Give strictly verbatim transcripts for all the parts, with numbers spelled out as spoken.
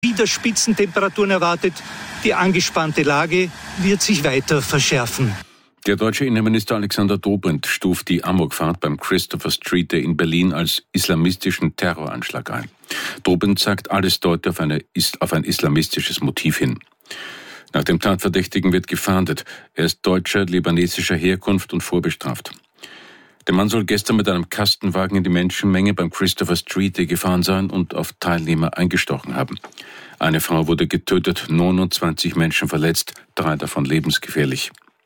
Wieder Spitzentemperaturen erwartet. Die angespannte Lage wird sich weiter verschärfen. Der deutsche Innenminister Alexander Dobrindt stuft die Amokfahrt beim Christopher Street Day in Berlin als islamistischen Terroranschlag ein. Dobrindt sagt, alles deute auf, eine, auf ein islamistisches Motiv hin. Nach dem Tatverdächtigen wird gefahndet. Er ist deutscher, libanesischer Herkunft und vorbestraft. Der Mann soll gestern mit einem Kastenwagen in die Menschenmenge beim Christopher Street Day gefahren sein und auf Teilnehmer eingestochen haben. Eine Frau wurde getötet, neunundzwanzig Menschen verletzt, drei davon lebensgefährlich.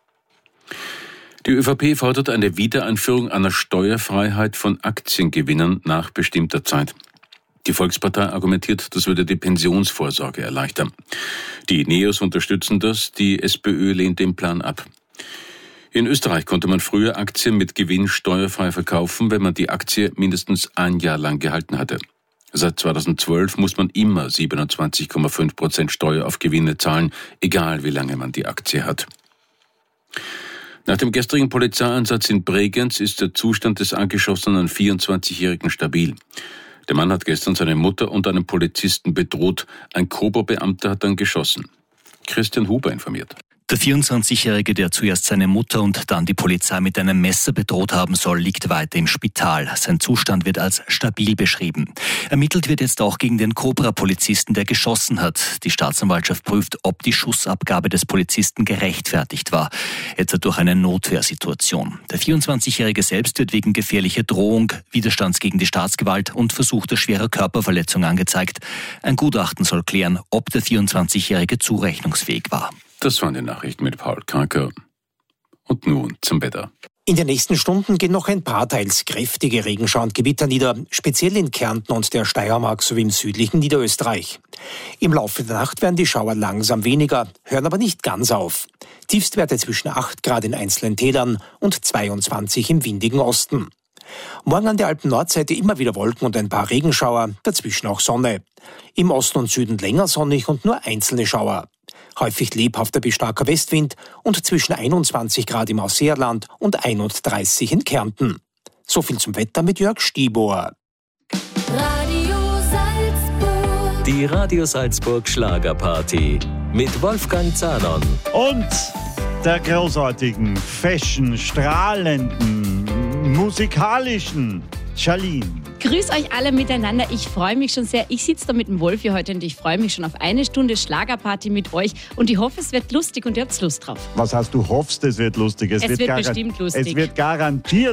Die ÖVP fordert eine Wiedereinführung einer Steuerfreiheit von Aktiengewinnern nach bestimmter Zeit. Die Volkspartei argumentiert, das würde die Pensionsvorsorge erleichtern. Die Neos unterstützen das, die SPÖ lehnt den Plan ab. In Österreich konnte man früher Aktien mit Gewinn steuerfrei verkaufen, wenn man die Aktie mindestens ein Jahr lang gehalten hatte. Seit zweitausendzwölf muss man immer siebenundzwanzig Komma fünf Prozent Steuer auf Gewinne zahlen, egal wie lange man die Aktie hat. Nach dem gestrigen Polizeieinsatz in Bregenz ist der Zustand des angeschossenen vierundzwanzigjährigen stabil. Der Mann hat gestern seine Mutter und einen Polizisten bedroht. Ein Kobo-Beamter hat dann geschossen. Christian Huber informiert. Der vierundzwanzigjährige, der zuerst seine Mutter und dann die Polizei mit einem Messer bedroht haben soll, liegt weiter im Spital. Sein Zustand wird als stabil beschrieben. Ermittelt wird jetzt auch gegen den Cobra-Polizisten, der geschossen hat. Die Staatsanwaltschaft prüft, ob die Schussabgabe des Polizisten gerechtfertigt war, etwa durch eine Notwehrsituation. Der vierundzwanzigjährige selbst wird wegen gefährlicher Drohung, Widerstands gegen die Staatsgewalt und versuchter schwerer Körperverletzung angezeigt. Ein Gutachten soll klären, ob der vierundzwanzigjährige zurechnungsfähig war. Das waren die Nachrichten mit Paul Kranker. Und nun zum Wetter. In den nächsten Stunden gehen noch ein paar teils kräftige Regenschauer und Gewitter nieder, speziell in Kärnten und der Steiermark sowie im südlichen Niederösterreich. Im Laufe der Nacht werden die Schauer langsam weniger, hören aber nicht ganz auf. Tiefstwerte zwischen acht Grad in einzelnen Tälern und zweiundzwanzig im windigen Osten. Morgen an der Alpen-Nordseite immer wieder Wolken und ein paar Regenschauer, dazwischen auch Sonne. Im Osten und Süden länger sonnig und nur einzelne Schauer. Häufig lebhafter bis starker Westwind und zwischen einundzwanzig Grad im Ausseerland und einunddreißig in Kärnten. So viel zum Wetter mit Jörg Stiebohr. Radio Salzburg. Die Radio Salzburg Schlagerparty mit Wolfgang Zahnon. Und der großartigen, fashion, strahlenden, musikalischen Charlene. Grüß euch alle miteinander. Ich freue mich schon sehr. Ich sitze da mit dem Wolfi heute und ich freue mich schon auf eine Stunde Schlagerparty mit euch. Und ich hoffe, es wird lustig und ihr habt Lust drauf. Was heißt, du hoffst, es wird lustig? Es, es wird, wird bestimmt lustig. Es wird garantiert